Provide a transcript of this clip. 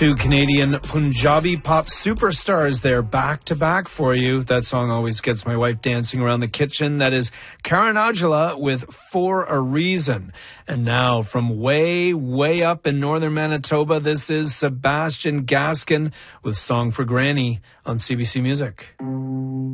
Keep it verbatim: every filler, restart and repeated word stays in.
Two Canadian Punjabi pop superstars there back to back for you. That song always gets my wife dancing around the kitchen. That is Karan Aujla with For a Reason. And now from way, way up in northern Manitoba, this is Sebastian Gaskin with Song for Granny on C B C Music.